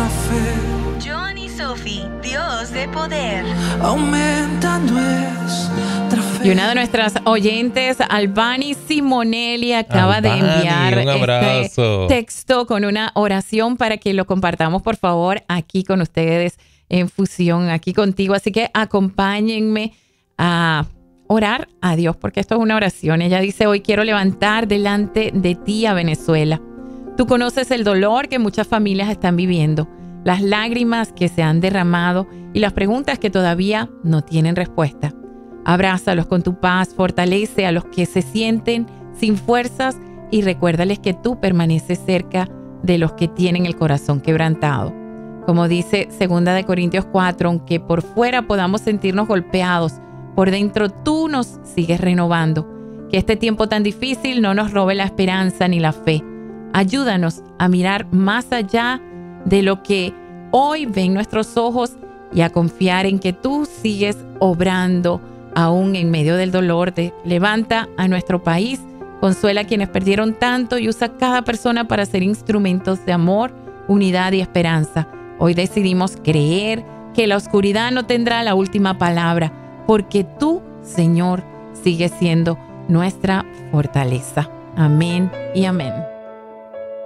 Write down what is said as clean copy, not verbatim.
nuestra fe. John y Sophie, Dios de poder. Aumenta nuestra fe. Y una de nuestras oyentes, Albani Simonelli, acaba de Albani, enviar un abrazo. este texto con una oración para que lo compartamos, por favor, aquí con ustedes en Fusión, aquí contigo. Así que acompáñenme a orar a Dios, porque esto es una oración. Ella dice: hoy quiero levantar delante de ti a Venezuela. Tú conoces el dolor que muchas familias están viviendo, las lágrimas que se han derramado y las preguntas que todavía no tienen respuesta. Abrázalos con tu paz, fortalece a los que se sienten sin fuerzas y recuérdales que tú permaneces cerca de los que tienen el corazón quebrantado. Como dice 2 Corintios 4, aunque por fuera podamos sentirnos golpeados, por dentro tú nos sigues renovando. Que este tiempo tan difícil no nos robe la esperanza ni la fe. Ayúdanos a mirar más allá de lo que hoy ven nuestros ojos y a confiar en que tú sigues obrando aún en medio del dolor. Levanta a nuestro país, consuela a quienes perdieron tanto y usa a cada persona para ser instrumentos de amor, unidad y esperanza. Hoy decidimos creer que la oscuridad no tendrá la última palabra, porque tú, Señor, sigues siendo nuestra fortaleza. Amén y amén.